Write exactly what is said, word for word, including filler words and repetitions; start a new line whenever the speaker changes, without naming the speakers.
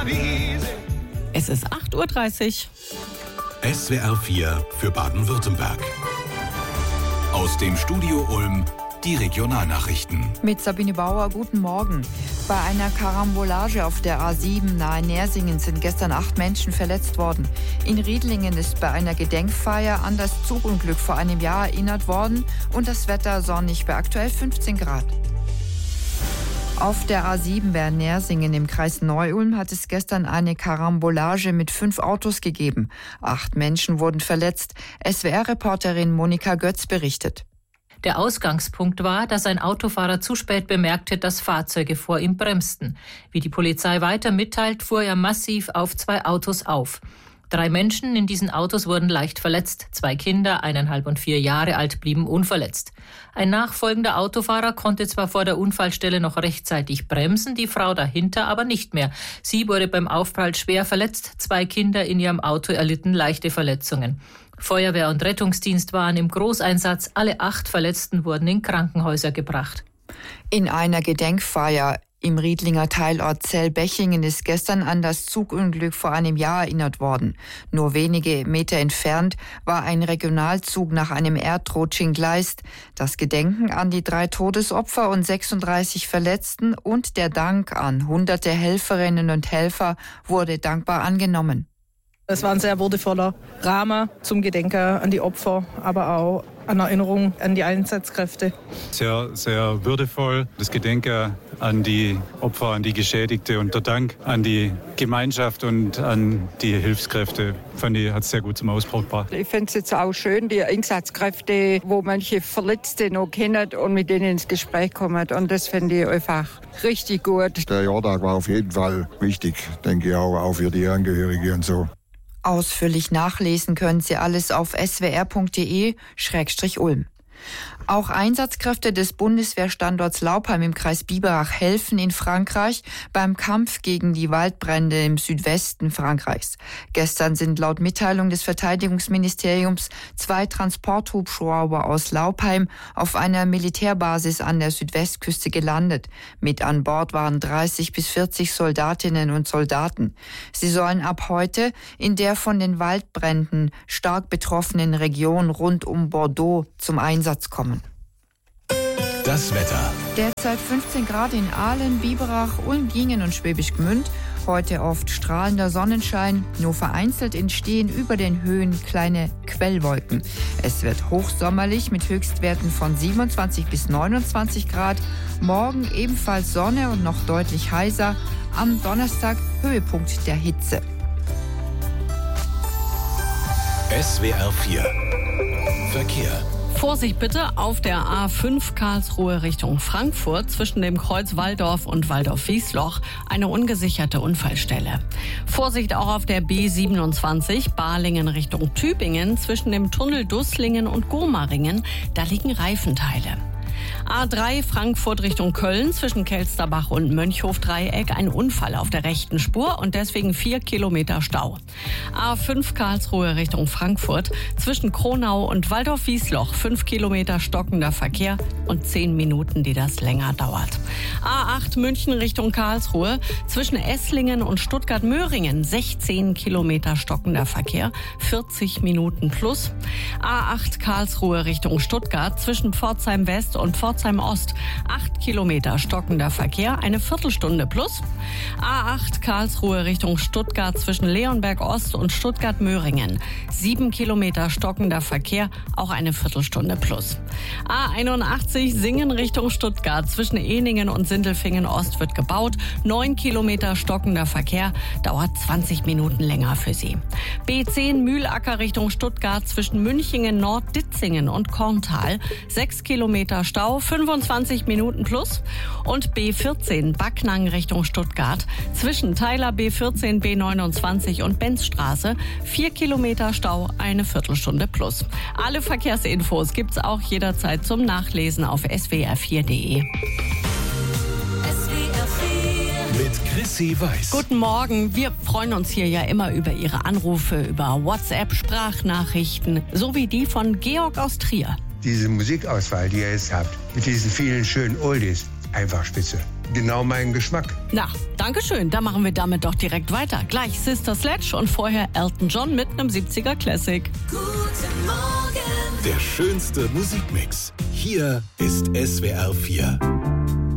Es ist acht Uhr dreißig.
S W R vier für Baden-Württemberg. Aus dem Studio Ulm die Regionalnachrichten.
Mit Sabine Bauer, guten Morgen. Bei einer Karambolage auf der A sieben nahe Nersingen sind gestern acht Menschen verletzt worden. In Riedlingen ist bei einer Gedenkfeier an das Zugunglück vor einem Jahr erinnert worden und das Wetter sonnig bei aktuell fünfzehn Grad. Auf der A sieben bei Nersingen im Kreis Neu-Ulm hat es gestern eine Karambolage mit fünf Autos gegeben. Acht Menschen wurden verletzt. S W R-Reporterin Monika Götz berichtet.
Der Ausgangspunkt war, dass ein Autofahrer zu spät bemerkte, dass Fahrzeuge vor ihm bremsten. Wie die Polizei weiter mitteilt, fuhr er massiv auf zwei Autos auf. Drei Menschen in diesen Autos wurden leicht verletzt. Zwei Kinder, eineinhalb und vier Jahre alt, blieben unverletzt. Ein nachfolgender Autofahrer konnte zwar vor der Unfallstelle noch rechtzeitig bremsen, die Frau dahinter aber nicht mehr. Sie wurde beim Aufprall schwer verletzt. Zwei Kinder in ihrem Auto erlitten leichte Verletzungen. Feuerwehr und Rettungsdienst waren im Großeinsatz. Alle acht Verletzten wurden in Krankenhäuser gebracht.
In einer Gedenkfeier im Riedlinger Teilort Zellbechingen ist gestern an das Zugunglück vor einem Jahr erinnert worden. Nur wenige Meter entfernt war ein Regionalzug nach einem Erdrutsch in Gleist. Das Gedenken an die drei Todesopfer und sechsunddreißig Verletzten und der Dank an hunderte Helferinnen und Helfer wurde dankbar angenommen.
Es war ein sehr würdevoller Rahmen zum Gedenken an die Opfer, aber auch an Erinnerung an die Einsatzkräfte.
Sehr, sehr würdevoll. Das Gedenken an die Opfer, an die Geschädigte und der Dank an die Gemeinschaft und an die Hilfskräfte, fand ich, hat es sehr gut zum Ausdruck gebracht.
Ich finde es jetzt auch schön, die Einsatzkräfte, wo manche Verletzte noch kennen und mit denen ins Gespräch kommen. Und das finde ich einfach richtig gut.
Der Jahrtag war auf jeden Fall wichtig, denke ich auch, auch für die Angehörigen und so.
Ausführlich nachlesen können Sie alles auf s w r punkt d e Schrägstrich Ulm. Auch Einsatzkräfte des Bundeswehrstandorts Laupheim im Kreis Biberach helfen in Frankreich beim Kampf gegen die Waldbrände im Südwesten Frankreichs. Gestern sind laut Mitteilung des Verteidigungsministeriums zwei Transporthubschrauber aus Laupheim auf einer Militärbasis an der Südwestküste gelandet. Mit an Bord waren dreißig bis vierzig Soldatinnen und Soldaten. Sie sollen ab heute in der von den Waldbränden stark betroffenen Region rund um Bordeaux zum Einsatz kommen.
Das Wetter.
Derzeit fünfzehn Grad in Aalen, Biberach, Ulm, Gingen und Schwäbisch Gmünd. Heute oft strahlender Sonnenschein. Nur vereinzelt entstehen über den Höhen kleine Quellwolken. Es wird hochsommerlich mit Höchstwerten von siebenundzwanzig bis neunundzwanzig Grad. Morgen ebenfalls Sonne und noch deutlich heißer. Am Donnerstag Höhepunkt der Hitze.
S W R vier. Verkehr.
Vorsicht bitte auf der A fünf Karlsruhe Richtung Frankfurt zwischen dem Kreuz Walldorf und Walldorf-Wiesloch eine ungesicherte Unfallstelle. Vorsicht auch auf der B siebenundzwanzig Balingen Richtung Tübingen zwischen dem Tunnel Dusslingen und Gomaringen. Da liegen Reifenteile. A drei Frankfurt Richtung Köln zwischen Kelsterbach und Mönchhof-Dreieck ein Unfall auf der rechten Spur und deswegen vier Kilometer Stau. A fünf Karlsruhe Richtung Frankfurt zwischen Kronau und Walldorf-Wiesloch fünf Kilometer stockender Verkehr und zehn Minuten, die das länger dauert. A acht München Richtung Karlsruhe zwischen Esslingen und Stuttgart-Möhringen sechzehn Kilometer stockender Verkehr, vierzig Minuten plus. A acht Karlsruhe Richtung Stuttgart zwischen Pforzheim West und Pforzheim Ost acht Kilometer stockender Verkehr, eine Viertelstunde plus. A acht Karlsruhe Richtung Stuttgart zwischen Leonberg Ost und Stuttgart-Möhringen sieben Kilometer stockender Verkehr, auch eine Viertelstunde plus. A einundachtzig Singen Richtung Stuttgart zwischen Ehningen und Sindelfingen Ost wird gebaut, neun Kilometer stockender Verkehr, dauert zwanzig Minuten länger für Sie. B zehn Mühlacker Richtung Stuttgart zwischen Münchingen Nord, Ditzingen und Korntal sechs Kilometer Stau, fünfundzwanzig Minuten plus. Und B vierzehn Backnang Richtung Stuttgart zwischen Teiler B vierzehn, B neunundzwanzig und Benzstraße vier Kilometer Stau, eine Viertelstunde plus. Alle Verkehrsinfos gibt's auch jederzeit zum Nachlesen auf s w r vier punkt d e.
Mit Chrissy Weiß.
Guten Morgen. Wir freuen uns hier ja immer über Ihre Anrufe, über WhatsApp, Sprachnachrichten, so wie die von Georg aus Trier.
Diese Musikauswahl, die ihr jetzt habt, mit diesen vielen schönen Oldies, einfach spitze. genau mein Geschmack.
Na, danke schön. Dann machen wir damit doch direkt weiter. Gleich Sister Sledge und vorher Elton John mit einem siebziger Classic.
Guten Morgen. Der schönste Musikmix. Hier ist S W R vier.